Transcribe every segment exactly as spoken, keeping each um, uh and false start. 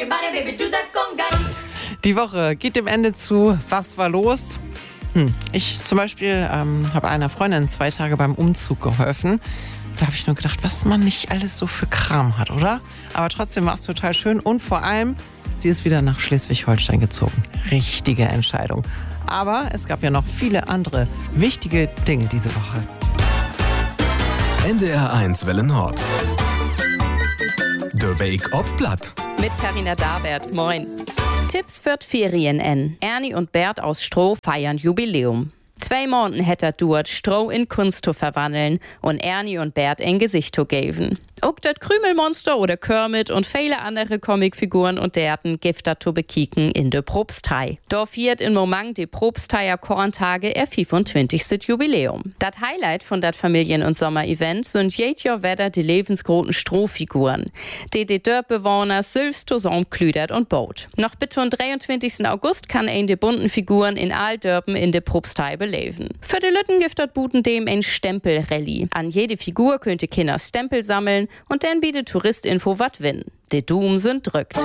Die Woche geht dem Ende zu. Was war los? Hm. Ich zum Beispiel ähm, habe einer Freundin zwei Tage beim Umzug geholfen. Da habe ich nur gedacht, was man nicht alles so für Kram hat, oder? Aber trotzdem war es total schön und vor allem, sie ist wieder nach Schleswig-Holstein gezogen. Richtige Entscheidung. Aber es gab ja noch viele andere wichtige Dinge diese Woche. N D R eins Welle Nord. Der Weg ob Blatt. Mit Carina Dabert. Moin. Tipps für die Ferien en. Ernie und Bert aus Stroh feiern Jubiläum. Zwei Monate hätte er dort, Stroh in Kunst zu verwandeln und Ernie und Bert ein Gesicht zu geben. Auch das Krümelmonster oder Kermit und viele andere Comicfiguren und derten gibt das zu bekicken in der Propstei. Da feiert in Moment die Propsteier Korntage ihr fünfundzwanzigste Jubiläum. Das Highlight von dat Familien- und Sommer-Event sind jedes Jahr wieder die lebensgroßen Strohfiguren, die die Dörpbewohner selbst zusammenklüdert und baut. Noch bis zum dreiundzwanzigsten August kann ein die bunten Figuren in all Dörpen in der Propstei beleben. Für die Lütten gibt das Buten dem ein Stempel-Rallye. An jede Figur könnte Kinder Stempel sammeln und dann bietet Touristinfo wat win. Die Doom sind drückt.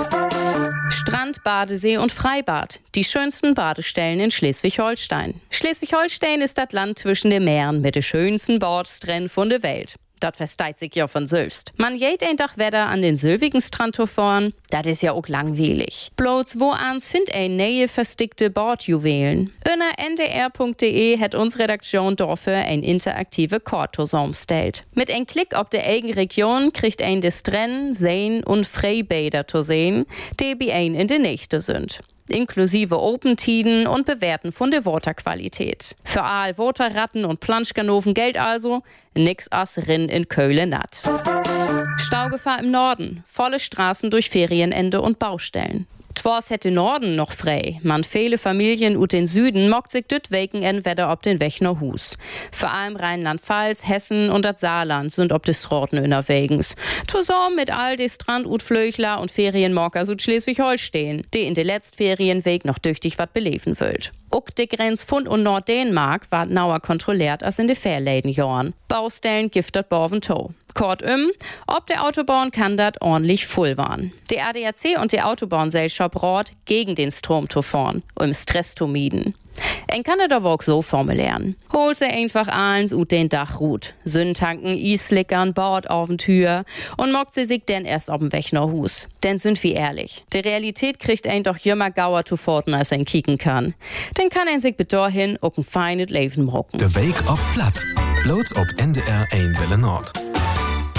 Strand, Badesee und Freibad. Die schönsten Badestellen in Schleswig-Holstein. Schleswig-Holstein ist das Land zwischen den Meeren mit den schönsten Badstränden von der Welt. Das versteht sich ja von selbst. Man geht ein Tag Wetter an den silvigen Strand fahren, das ist ja auch langweilig. Bloß wo ans find ein neue verstickte Bordjuwelen. Unter n d r punkt d e hat uns Redaktion dafür ein interaktive Kort zusammengestellt. Mit ein Klick auf der eigenen Region kriegt ein des Trennen, Seen und Freibäder zu sehen, die bei ein in der Nächte sind. Inklusive Open-Tiden und Bewerten von der Waterqualität. Für all Waterratten und Planschganoven gilt also, nix as rin in Köln nat. Staugefahr im Norden, volle Straßen durch Ferienende und Baustellen. Twors hätte Norden noch frei. Man viele Familien ut den Süden mockt sich düt weken en Wetter ob den Wechner Hus. Vor allem Rheinland-Pfalz, Hessen und das Saarland sind ob des Roten unterwegs. Zusammen mit all des Strand ut Flöchler und Ferienmorker ut Schleswig-Holstein, die in de letzt Ferienweg noch tüchtig wat beleben wollt. Uck de Grenz von und Norddänemark war nauer kontrolliert als in de Fairläden Jahren. Baustellen giftet Borven Tow. Kurzum, ob der Autobahn kann dat ordentlich voll waren. Der A D A C und die Autobahngesellschaft rät gegen den Strom zu fahren, um Stress zu mieden. Ein kann das auch so formulieren. Hol sie einfach eins ut den Dach ruht. Sündtanken, Islickern, Bord auf den Tür und mockt sie sich denn erst auf dem Wechner Hus. Denn sind wir ehrlich. Die Realität kriegt ein doch jümmer Gauer zu forten, als ein kicken kann. Denn kann ein sich bedorhin auch ein feines Leben mocken. Der Weg auf Blatt. Bloß ob N D R eins Welle Nord.